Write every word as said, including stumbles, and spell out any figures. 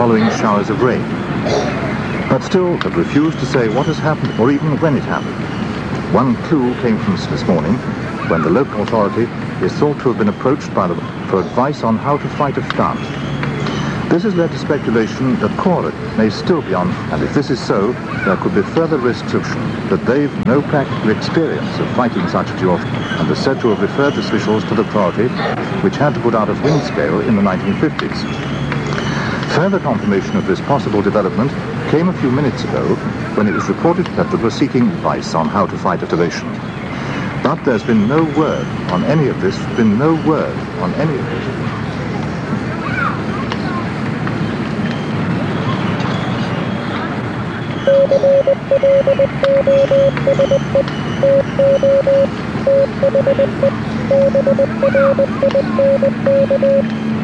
following showers of rain. But still have refused to say what has happened or even when it happened. One clue came from us this morning when the local authority is thought to have been approached by them for advice on how to fight a flood. This has led to speculation that Cored may still be on, and if this is so, there could be further risks of that they've no practical experience of fighting such a duel, and are said to have referred the officials to the authority, which had to put out of wind scale in the nineteen fifties. Further confirmation of this possible development came a few minutes ago when it was reported that they were seeking advice on how to fight activation. But there's been no word on any of this, been no word on any of this. Thank you.